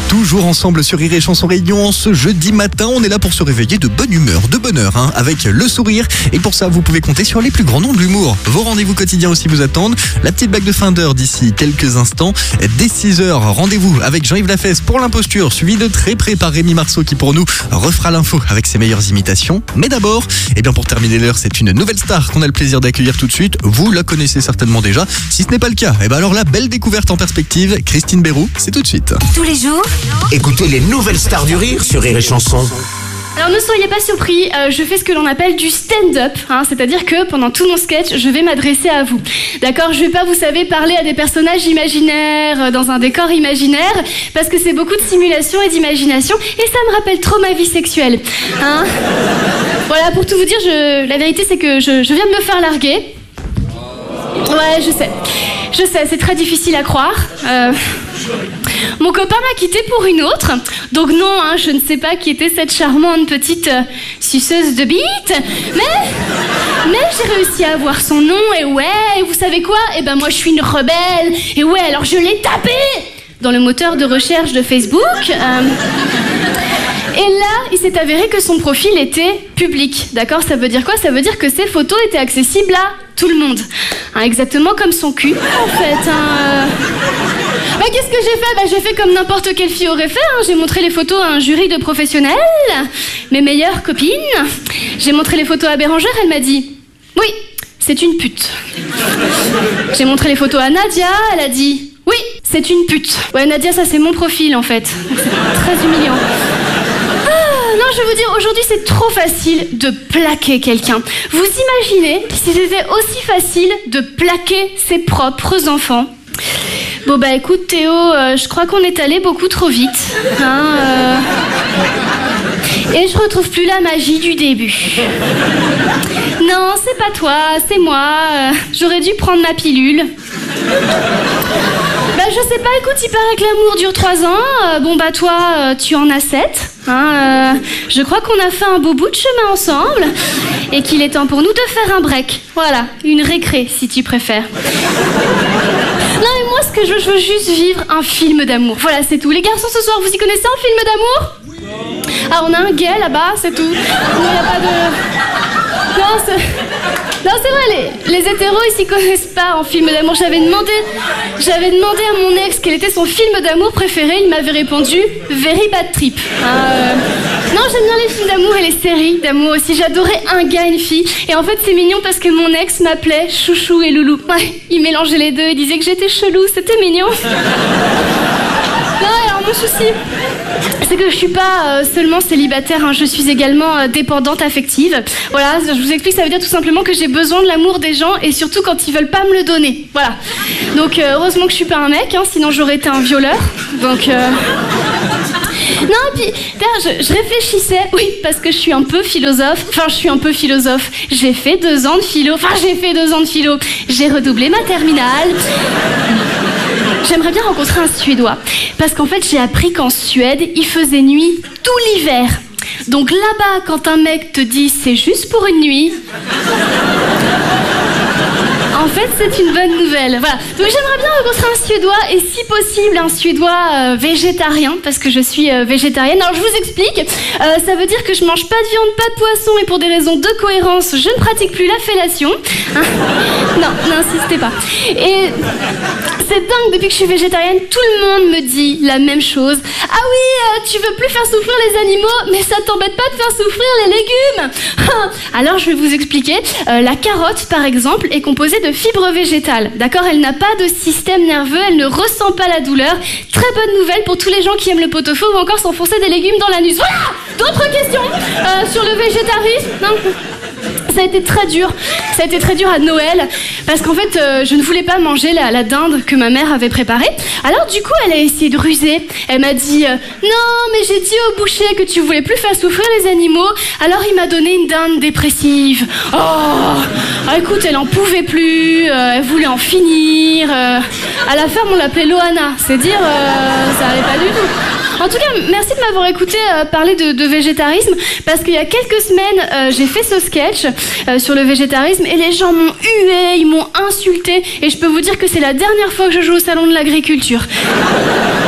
Toujours ensemble sur Rire et Chanson Réunion, ce jeudi matin, on est là pour se réveiller de bonne humeur, de bonne heure, avec le sourire. Et pour ça, vous pouvez compter sur les plus grands noms de l'humour. Vos rendez-vous quotidiens aussi vous attendent. La petite blague de fin d'heure d'ici quelques instants. Dès 6h, rendez-vous avec Jean-Yves Lafesse pour l'imposture, suivi de très près par Rémi Marceau qui pour nous refera l'info avec ses meilleures imitations. Mais d'abord, pour terminer l'heure, c'est une nouvelle star qu'on a le plaisir d'accueillir tout de suite. Vous la connaissez certainement déjà. Si ce n'est pas le cas, alors la belle découverte en perspective, Christine Béroux, c'est tout de suite. Tous les jours, écoutez les nouvelles stars du rire sur Rire et Chanson. Alors ne soyez pas surpris, je fais ce que l'on appelle du stand-up, c'est-à-dire que pendant tout mon sketch, je vais m'adresser à vous. D'accord, je vais pas, vous savez, parler à des personnages imaginaires dans un décor imaginaire, parce que c'est beaucoup de simulation et d'imagination, et ça me rappelle trop ma vie sexuelle. Voilà, pour tout vous dire, la vérité c'est que je viens de me faire larguer. Ouais, je sais, c'est très difficile à croire. Mon copain m'a quittée pour une autre, donc non, je ne sais pas qui était cette charmante petite suceuse de bite, mais j'ai réussi à avoir son nom, et ouais, vous savez quoi? Moi je suis une rebelle, et ouais, alors je l'ai tapé dans le moteur de recherche de Facebook. Et là, il s'est avéré que son profil était public, d'accord? Ça veut dire quoi? Ça veut dire que ses photos étaient accessibles à tout le monde. Exactement comme son cul, en fait. Qu'est-ce que j'ai fait? J'ai fait comme n'importe quelle fille aurait fait. J'ai montré les photos à un jury de professionnels, mes meilleures copines. J'ai montré les photos à Bérangère, elle m'a dit « Oui, c'est une pute ». J'ai montré les photos à Nadia, elle a dit « Oui, c'est une pute ». Ouais, Nadia, ça c'est mon profil, en fait. C'est très humiliant. Non, je veux vous dire, aujourd'hui c'est trop facile de plaquer quelqu'un. Vous imaginez si c'était aussi facile de plaquer ses propres enfants? Bon écoute Théo, je crois qu'on est allé beaucoup trop vite. Et je retrouve plus la magie du début. Non, c'est pas toi, c'est moi. J'aurais dû prendre ma pilule. Je sais pas, écoute, il paraît que l'amour dure 3 ans. Toi, tu en as 7. Je crois qu'on a fait un beau bout de chemin ensemble et qu'il est temps pour nous de faire un break. Voilà, une récré, si tu préfères. Non, mais moi, ce que je veux juste vivre un film d'amour. Voilà, c'est tout. Les garçons, ce soir, vous y connaissez un film d'amour? Oui. On a un gay là-bas, c'est tout. Non, il n'y a pas de... Non, c'est vrai, les hétéros, ils s'y connaissent pas en film d'amour. J'avais demandé à mon ex quel était son film d'amour préféré. Il m'avait répondu Very Bad Trip. Non, j'aime bien les films d'amour et les séries d'amour aussi. J'adorais Un gars, une fille. Et en fait, c'est mignon parce que mon ex m'appelait Chouchou et Loulou. Ouais, il mélangeait les deux. Il disait que j'étais chelou. C'était mignon. Non, alors mon souci, c'est que je suis pas seulement célibataire, je suis également dépendante affective. Voilà, je vous explique, ça veut dire tout simplement que j'ai besoin de l'amour des gens et surtout quand ils veulent pas me le donner. Voilà. Donc heureusement que je suis pas un mec, sinon j'aurais été un violeur. Donc non, puis je réfléchissais, oui, parce que je suis un peu philosophe. J'ai fait 2 ans de philo. J'ai redoublé ma terminale. J'aimerais bien rencontrer un Suédois, parce qu'en fait j'ai appris qu'en Suède, il faisait nuit tout l'hiver. Donc là-bas, quand un mec te dit c'est juste pour une nuit, en fait c'est une bonne nouvelle. Voilà. Donc j'aimerais bien rencontrer un Suédois, et si possible un Suédois végétarien, parce que je suis végétarienne. Alors je vous explique, ça veut dire que je mange pas de viande, pas de poisson, et pour des raisons de cohérence, je ne pratique plus la fellation. Non, n'insistez pas. Et c'est dingue, depuis que je suis végétarienne, tout le monde me dit la même chose. Ah oui, tu veux plus faire souffrir les animaux, mais ça t'embête pas de faire souffrir les légumes? Alors je vais vous expliquer. La carotte, par exemple, est composée de fibres végétales. D'accord? Elle n'a pas de système nerveux, elle ne ressent pas la douleur. Très bonne nouvelle pour tous les gens qui aiment le pot-au-feu ou encore s'enfoncer des légumes dans l'anus. Voilà! D'autres questions sur le végétarisme? Non? Ça a été très dur à Noël, parce qu'en fait, je ne voulais pas manger la dinde que ma mère avait préparée. Alors du coup, elle a essayé de ruser. Elle m'a dit non, mais j'ai dit au boucher que tu voulais plus faire souffrir les animaux. Alors il m'a donné une dinde dépressive. Écoute, elle en pouvait plus, elle voulait en finir. À la ferme, on l'appelait Loana. C'est dire, ça allait pas du tout. En tout cas, merci de m'avoir écouté parler de végétarisme, parce qu'il y a quelques semaines, j'ai fait ce sketch sur le végétarisme et les gens m'ont hué, ils m'ont insulté, et je peux vous dire que c'est la dernière fois que je joue au salon de l'agriculture.